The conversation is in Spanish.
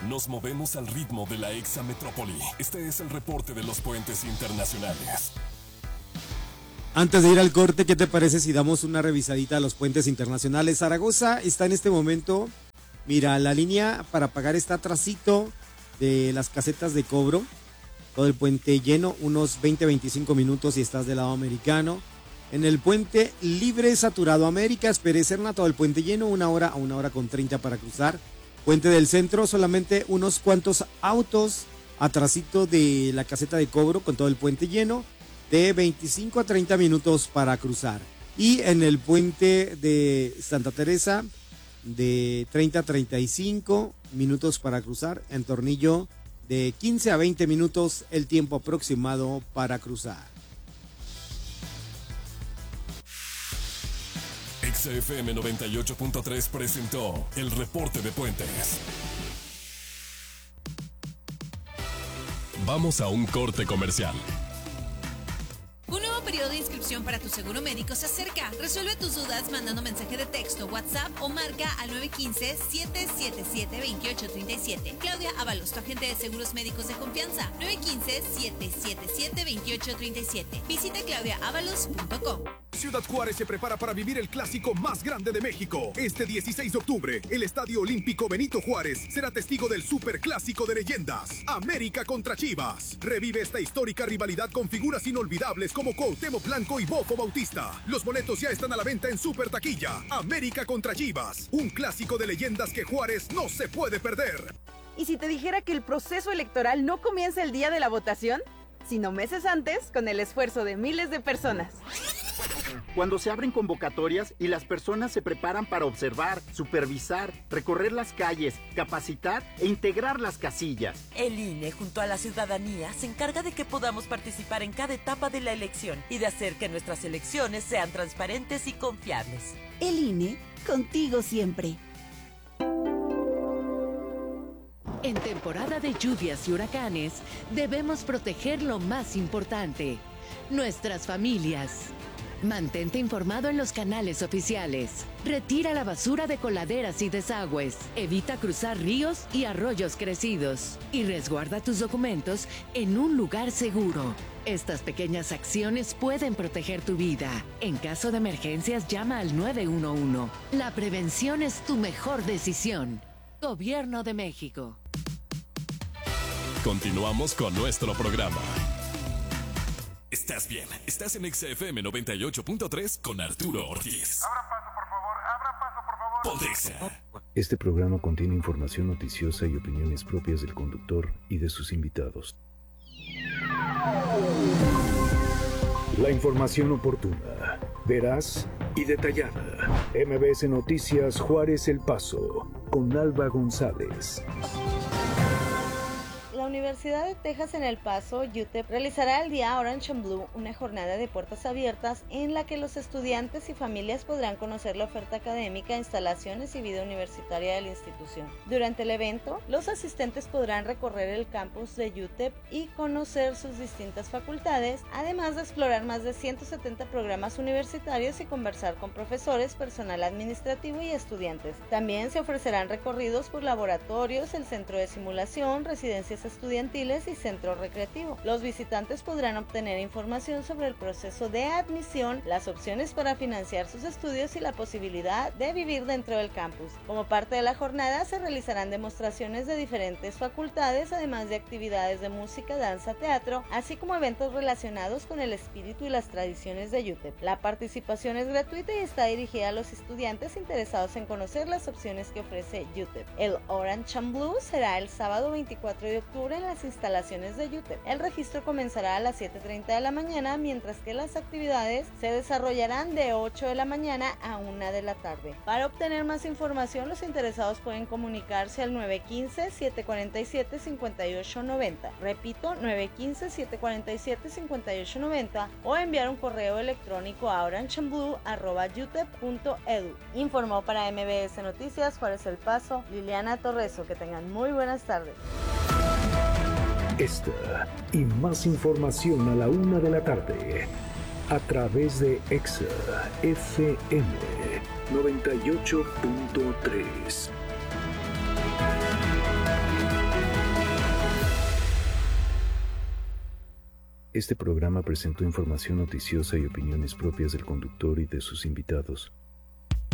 Nos movemos al ritmo de la exametrópoli. Este es el reporte de los puentes internacionales. Antes de ir al corte, ¿qué te parece si damos una revisadita a los puentes internacionales? Zaragoza está en este momento, mira, la línea para pagar está atrasito de las casetas de cobro. Todo el puente lleno, unos 20-25 minutos si estás del lado americano. En el puente libre saturado Américas, Pérez Serna, todo el puente lleno, 1 hora a 1 hora con 30 para cruzar. Puente del Centro, solamente unos cuantos autos atrasito de la caseta de cobro con todo el puente lleno, de 25 a 30 minutos para cruzar. Y en el puente de Santa Teresa, de 30 a 35 minutos para cruzar. En Tornillo, de 15 a 20 minutos el tiempo aproximado para cruzar. XFM 98.3 presentó el reporte de puentes. Vamos a un corte comercial. Un nuevo periodo de inscripción para tu seguro médico se acerca. Resuelve tus dudas mandando mensaje de texto, WhatsApp o marca al 915-777-2837. Claudia Ábalos, tu agente de seguros médicos de confianza. 915-777-2837. Visita claudiaábalos.com. Ciudad Juárez se prepara para vivir el clásico más grande de México. Este 16 de octubre, el Estadio Olímpico Benito Juárez será testigo del superclásico de leyendas, América contra Chivas. Revive esta histórica rivalidad con figuras inolvidables como Cuauhtémoc Blanco y Bofo Bautista. Los boletos ya están a la venta en Super Taquilla. América contra Chivas, un clásico de leyendas que Juárez no se puede perder. ¿Y si te dijera que el proceso electoral no comienza el día de la votación, sino meses antes, con el esfuerzo de miles de personas? Cuando se abren convocatorias y las personas se preparan para observar, supervisar, recorrer las calles, capacitar e integrar las casillas. El INE, junto a la ciudadanía, se encarga de que podamos participar en cada etapa de la elección y de hacer que nuestras elecciones sean transparentes y confiables. El INE, contigo siempre. En temporada de lluvias y huracanes, debemos proteger lo más importante, nuestras familias. Mantente informado en los canales oficiales. Retira la basura de coladeras y desagües. Evita cruzar ríos y arroyos crecidos. Y resguarda tus documentos en un lugar seguro. Estas pequeñas acciones pueden proteger tu vida. En caso de emergencias, llama al 911. La prevención es tu mejor decisión. Gobierno de México. Continuamos con nuestro programa. Estás bien, estás en XFM 98.3 con Arturo Ortiz. Abra paso, por favor. Ponte Exa. Este programa contiene información noticiosa y opiniones propias del conductor y de sus invitados. La información oportuna, veraz y detallada. MBS Noticias Juárez El Paso, con Alba González. La Universidad de Texas en El Paso, UTEP, realizará el día Orange and Blue, una jornada de puertas abiertas en la que los estudiantes y familias podrán conocer la oferta académica, instalaciones y vida universitaria de la institución. Durante el evento, los asistentes podrán recorrer el campus de UTEP y conocer sus distintas facultades, además de explorar más de 170 programas universitarios y conversar con profesores, personal administrativo y estudiantes. También se ofrecerán recorridos por laboratorios, el centro de simulación, residencias estudiantiles y centro recreativo. Los visitantes podrán obtener información sobre el proceso de admisión, las opciones para financiar sus estudios y la posibilidad de vivir dentro del campus. Como parte de la jornada se realizarán demostraciones de diferentes facultades, además de actividades de música, danza, teatro, así como eventos relacionados con el espíritu y las tradiciones de UTEP. La participación es gratuita y está dirigida a los estudiantes interesados en conocer las opciones que ofrece UTEP. El Orange and Blue será el sábado 24 de octubre en las instalaciones de UTEP. El registro comenzará a las 7:30 de la mañana, mientras que las actividades se desarrollarán de 8 de la mañana a 1 de la tarde. Para obtener más información, los interesados pueden comunicarse al 915-747-5890. Repito, 915-747-5890 o enviar un correo electrónico a orangeandblue@utep.edu. Informó para MBS Noticias Juárez El Paso, Liliana Torreso. Que tengan muy buenas tardes. Esta y más información a la 1 de la tarde a través de Exa FM 98.3. Este programa presentó información noticiosa y opiniones propias del conductor y de sus invitados.